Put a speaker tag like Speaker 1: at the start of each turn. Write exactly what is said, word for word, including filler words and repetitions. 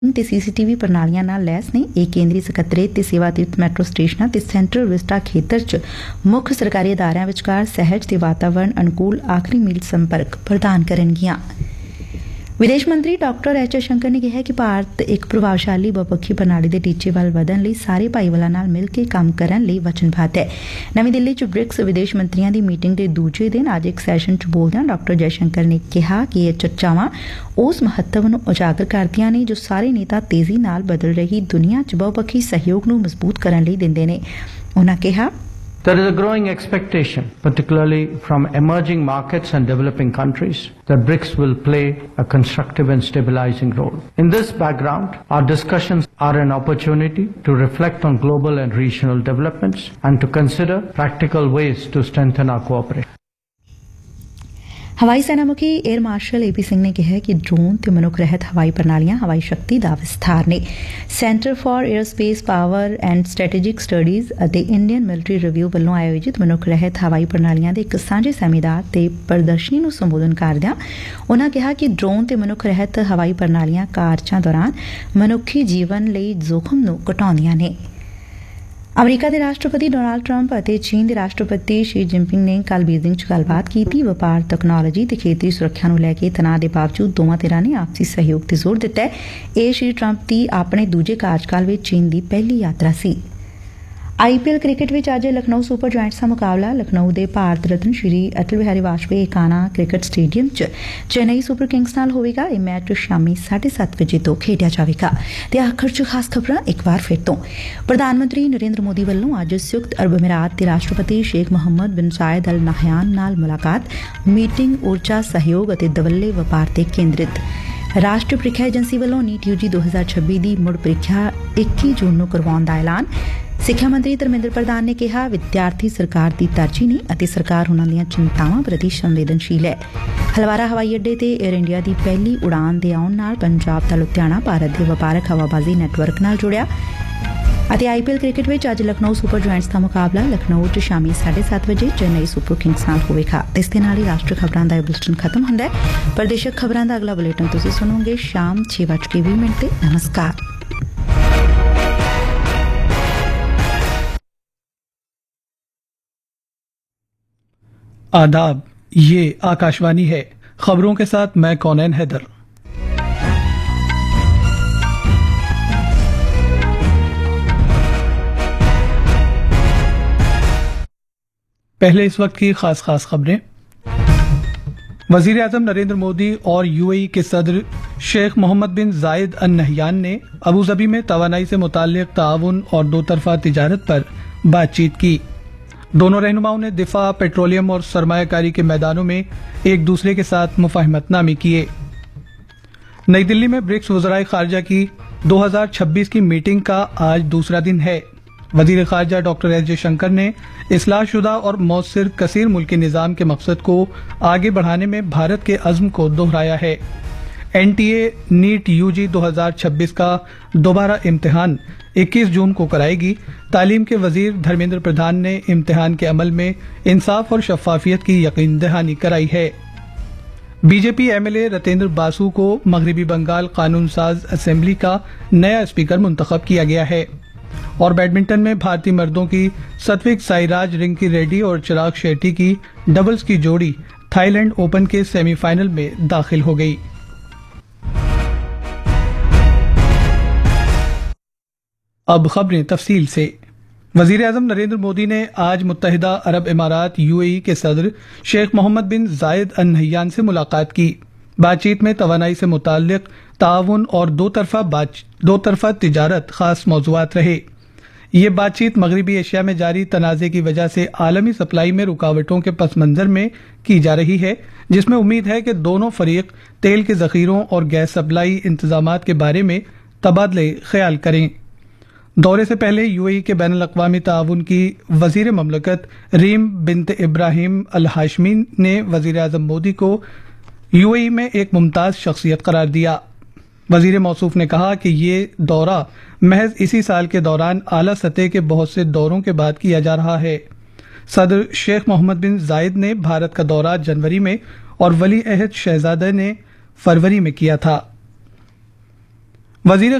Speaker 1: ਤੇ ਸੀਸੀਟੀਵੀ ਪ੍ਰਣਾਲੀਆਂ ਨਾਲ ਲੈਸ ਨੇ। ਇਹ ਕੇਂਦਰੀ ਸਕੱਤਰੇਤ ਤੇ ਸੇਵਾ ਤੀਰਥ ਮੈਟਰੋ ਸਟੇਸ਼ਨਾਂ ਤੇ ਸੈਂਟਰਲ ਵਿਸਟਾ ਖੇਤਰ 'ਚ ਮੁੱਖ ਸਰਕਾਰੀ ਅਦਾਰਿਆਂ ਵਿਚਕਾਰ ਸਹਿਜ ਤੇ ਵਾਤਾਵਰਣ ਅਨੁਕੂਲ ਆਖਰੀ ਮੀਲ ਸੰਪਰਕ ਪ੍ਰਦਾਨ ਕਰਨਗੀਆਂ। ਵਿਦੇਸ਼ ਮੰਤਰੀ ਡਾਕਟਰ ਐਚ ਸ਼ੰਕਰ ਨੇ ਕਿਹਾ ਕਿ ਭਾਰਤ ਇੱਕ ਪ੍ਰਭਾਵਸ਼ਾਲੀ ਬਹੁਪੱਖੀ ਪ੍ਰਣਾਲੀ ਦੇ ਟੀਚੇ ਵੱਲ ਵਧਣ ਲਈ ਸਾਰੇ ਭਾਈਵਾਲਾਂ ਨਾਲ ਮਿਲ ਕੇ ਕੰਮ ਕਰਨ ਲਈ ਵਚਨਬੱਧ ਹੈ। ਨਵੀਂ ਦਿੱਲੀ 'ਚ ਬ੍ਰਿਕਸ ਵਿਦੇਸ਼ ਮੰਤਰੀਆਂ ਦੀ ਮੀਟਿੰਗ ਦੇ ਦੂਜੇ ਦਿਨ ਅੱਜ ਇੱਕ ਸੈਸ਼ਨ 'ਚ ਬੋਲਦਿਆਂ ਡਾਕਟਰ ਜੈ ਸ਼ੰਕਰ ਨੇ ਕਿਹਾ ਕਿ ਇਹ ਚਰਚਾਵਾਂ ਉਸ ਮਹੱਤਵ ਨੂੰ ਉਜਾਗਰ ਕਰਦੀਆਂ ਨੇ ਜੋ ਸਾਰੇ ਨੇਤਾ ਤੇਜ਼ੀ ਨਾਲ ਬਦਲ ਰਹੀ ਦੁਨੀਆ 'ਚ ਬਹੁਪੱਖੀ ਸਹਿਯੋਗ ਨੂੰ ਮਜ਼ਬੂਤ ਕਰਨ ਲਈ ਦਿੰਦੇ ਨੇ। ਉਨ੍ਹਾਂ ਕਿਹਾ
Speaker 2: There is a growing expectation, particularly from emerging markets and developing countries, that BRICS will play a constructive and stabilizing role. In this background, our discussions are an opportunity to reflect on global and regional developments and to consider practical ways to strengthen our cooperation.
Speaker 1: ਹਵਾਈ ਸੈਨਾ ਮੁਖੀ air marshal ਏ ਪੀ ਸਿੰਘ ਨੇ ਕਿਹਾ ਕਿ drone ਤੇ ਮਨੁੱਖ ਰਹਿਤ ਹਵਾਈ ਪ੍ਰਣਾਲੀਆਂ ਹਵਾਈ ਸ਼ਕਤੀ ਦਾ ਵਿਸਥਾਰ ਨੇ। Centre for air space power and strategic studies ਅਤੇ ਇੰਡੀਅਨ ਮਿਲਟਰੀ ਰਿਵਿਊ ਵੱਲੋਂ ਆਯੋਜਿਤ ਮਨੁੱਖ ਰਹਿਤ ਹਵਾਈ ਪ੍ਰਣਾਲੀਆਂ ਦੇ ਇੱਕ ਸਾਂਝੇ ਸੈਮੀਨਾਰ ਤੇ ਪ੍ਰਦਰਸ਼ਨੀ ਨੂੰ ਸੰਬੋਧਨ ਕਰਦਿਆਂ ਉਨ੍ਹਾਂ ਕਿਹਾ ਕਿ ਡਰੋਨ ਤੇ ਮਨੁੱਖ ਰਹਿਤ ਹਵਾਈ ਪ੍ਰਣਾਲੀਆਂ ਕਾਰਜਾਂ ਦੌਰਾਨ ਮਨੁੱਖੀ ਜੀਵਨ ਲਈ ਜੋਖਮ ਨੂੰ ਘਟਾਉਂਦੀਆਂ ਨੇ। ਅਮਰੀਕਾ ਦੇ ਰਾਸ਼ਟਰਪਤੀ ਡੋਨਾਲਡ ਟਰੰਪ ਅਤੇ ਚੀਨ ਦੇ ਰਾਸ਼ਟਰਪਤੀ ਸ਼ੀ ਜਿਨਪਿੰਗ ਨੇ ਕੱਲ੍ਹ ਬੀਜਿੰਗ 'ਚ ਗੱਲਬਾਤ ਕੀਤੀ। ਵਪਾਰ, ਤਕਨਾਲੋਜੀ ਤੇ ਖੇਤਰੀ ਸੁਰੱਖਿਆ ਨੂੰ ਲੈ ਕੇ ਤਣਾਅ ਦੇ ਬਾਵਜੂਦ ਦੋਵਾਂ ਧਿਰਾਂ ਨੇ ਆਪਸੀ ਸਹਿਯੋਗ ਤੇ ਜ਼ੋਰ ਦਿੱਤਾ। ਇਹ ਸ਼੍ਰੀ ਟਰੰਪ ਦੀ ਆਪਣੇ ਦੂਜੇ ਕਾਰਜਕਾਲ ਵਿੱਚ ਚੀਨ ਦੀ ਪਹਿਲੀ ਯਾਤਰਾ ਸੀ। ਆਈ ਪੀ ਐਲ ਕ੍ਰਿਕਟ ਵਿੱਚ ਅੱਜ ਲਖਨਊ ਸੁਪਰ ਜਾਇੰਟਸ ਦਾ ਮੁਕਾਬਲਾ ਲਖਨਊ ਦੇ ਭਾਰਤ ਰਤਨ ਸ਼੍ਰੀ ਅਟਲ ਬਿਹਾਰੀ ਵਾਜਪੇਈ ਏਕਾਨਾ ਕ੍ਰਿਕਟ ਸਟੇਡੀਅਮ 'ਚ ਚੇਨਈ ਸੁਪਰ ਕਿੰਗਸ ਨਾਲ ਹੋਵੇਗਾ। ਇਹ ਮੈਚ ਸ਼ਾਮੀ ਸਾਢੇ ਸੱਤ ਵਜੇ ਤੋਂ ਖੇਡਿਆ ਜਾਵੇਗਾ। ਤੇ ਆਖਰ 'ਚ ਖਾਸ ਖਬਰਾਂ ਇੱਕ ਵਾਰ ਫਿਰ ਤੋਂ। ਪ੍ਰਧਾਨ ਮੰਤਰੀ ਨਰਿੰਦਰ ਮੋਦੀ ਵੱਲੋਂ ਅੱਜ ਸੰਯੁਕਤ ਅਰਬ ਅਮੀਰਾਤ ਦੇ ਰਾਸ਼ਟਰਪਤੀ ਸ਼ੇਖ ਮੁਹੰਮਦ ਬਿਨ ਜ਼ਾਇਦ ਅਲ ਨਹਯਾਨ ਨਾਲ ਮੁਲਾਕਾਤ। ਮੀਟਿੰਗ ਊਰਜਾ ਸਹਿਯੋਗ ਅਤੇ ਦਵੱਲੇ ਵਪਾਰ ਤੇ ਕੇਂਦਰਿਤ। ਰਾਸ਼ਟਰੀ ਪ੍ਰੀਖਿਆ ਏਜੰਸੀ ਵੱਲੋਂ ਨੀਟ ਯੂ ਜੀ ਦੋ ਹਜ਼ਾਰ ਛੱਬੀ ਦੀ ਮੁੜ ਪ੍ਰੀਖਿਆ ਇੱਕੀ ਜੂਨ ਨੂੰ ਕਰਵਾਉਣ ਦਾ ਐਲਾਨ। ਸਿੱਖਿਆ ਮੰਤਰੀ ਧਰਮਿੰਦਰ ਪ੍ਰਧਾਨ ਨੇ ਕਿਹਾ ਵਿਦਿਆਰਥੀ ਸਰਕਾਰ ਦੀ ਤਰਜੀਹ ਨੇ ਅਤੇ ਸਰਕਾਰ ਉਨ੍ਹਾਂ ਦੀਆਂ ਚਿੰਤਾਵਾਂ ਪ੍ਰਤੀ ਸੰਵੇਦਨਸ਼ੀਲ ਹੈ। ਹਲਵਾਰਾ ਹਵਾਈ ਅੱਡੇ ਤੇ ਏਅਰ ਇੰਡੀਆ ਦੀ ਪਹਿਲੀ ਉਡਾਨ ਦੇ ਆਉਣ ਨਾਲ ਪੰਜਾਬ ਦਾ ਲੁਧਿਆਣਾ ਭਾਰਤ ਦੇ ਵਪਾਰਕ ਹਵਾਬਾਜ਼ੀ ਨੈਟਵਰਕ ਨਾਲ ਜੁੜਿਆ। ਅਤੇ ਆਈ ਪੀ ਐਲ ਕ੍ਰਿਕਟ ਵਿੱਚ ਅੱਜ ਲਖਨਊ ਸੁਪਰ ਜਾਇੰਟਸ ਦਾ ਮੁਕਾਬਲਾ ਲਖਨਊ 'ਚ ਸ਼ਾਮੀ ਸਾਢੇ ਸੱਤ ਵਜੇ ਚੇਨਈ ਸੁਪਰ ਕਿੰਗਸ ਨਾਲ ਹੋਵੇਗਾ। ਇਸ ਦੇ ਨਾਲ ਹੀ ਰਾਸ਼ਟਰੀ ਖਬਰਾਂ ਦਾ ਇਹ ਬੁਲੇਟਿਨ ਖਤਮ ਹੁੰਦਾ ਹੈ। ਪ੍ਰਦੇਸ਼ਕ ਖਬਰਾਂ ਦਾ ਅਗਲਾ ਬੁਲੇਟਿਨ ਤੁਸੀਂ ਸੁਣੋਗੇ ਸ਼ਾਮ ਛੇ ਵੱਜ ਕੇ ਵੀਹ ਮਿੰਟ ਤੇ। ਨਮਸਕਾਰ।
Speaker 3: आदाब, ये आकाशवाणी है। खबरों के साथ मैं कौनैन हैदर। पहले इस वक्त की खास खास खबरें। वजीर आजम नरेंद्र मोदी और यूएई के सदर शेख मोहम्मद बिन जायद अल नहयान ने अबूजबी में तवानाई से मुताल्लिक ताउन और दो तरफा तिजारत पर बातचीत की। दोनों रहनुमाओं ने दिफा, पेट्रोलियम और सरमायाकारी के मैदानों में एक दूसरे के साथ मुफाहिमतनामे किए। नई दिल्ली में ब्रिक्स वज़राए खारजा की दो हज़ार छब्बीस की मीटिंग का आज दूसरा दिन है। वजीर खारजा डॉक्टर एस जयशंकर ने इस्लाहशुदा और मौसर कसीर मुल्की निज़ाम के मकसद को आगे बढ़ाने में भारत के अज़्म को दोहराया है। N T A NEET U जी दो हज़ार छब्बीस का दोबारा इम्तिहान इक्कीस जून को कराएगी। तालीम के वजीर धर्मेंद्र प्रधान ने इम्तिहान के अमल में इंसाफ और शफाफियत की यकीन दहानी कराई है। बीजेपी एमएलए रतेंद्र बासु को मगरबी बंगाल कानून साज असेंबली का नया स्पीकर मुंतखब किया गया है। और बैडमिंटन में भारतीय मर्दों की सत्विक साईराज रिंकी रेड्डी और चिराग शेट्टी की डबल्स की जोड़ी थाईलैंड ओपन के सेमीफाइनल में दाखिल हो गई। अब खबरें तफसील से। वजीर आजम नरेंद्र मोदी ने आज मुत्तहिदा अरब इमारात यूएई के सदर शेख मोहम्मद बिन जायद अल नहयान से मुलाकात की। बातचीत में तवानाई से मुताल्लिक ताउन और दो तरफा दो तरफा तिजारत खास मौज़ूआत रहे। ये बातचीत मगरबी एशिया में जारी तनाज़े की वजह से आलमी सप्लाई में रुकावटों के पस मंजर में की जा रही है, जिसमें उम्मीद है कि दोनों फरीक तेल के जखीरों और गैस सप्लाई इंतजामात के बारे में तबादले ख्याल करें। दौरे से पहले यूएई के बैनुल अक़वामी ताउन की वजीर ममलकत रीम बिनत इब्राहिम अल हाशमी ने वजीर आजम मोदी को यूएई में एक मुमताज शख्सियत करार दिया। वजीर मौसूफ ने कहा कि ये दौरा महज इसी साल के दौरान आला सतह के बहुत से दौरों के बाद किया जा रहा है। सदर शेख मोहम्मद बिन जायद ने भारत का दौरा जनवरी में और वली अहद शहजादा ने फरवरी में किया था। वजीर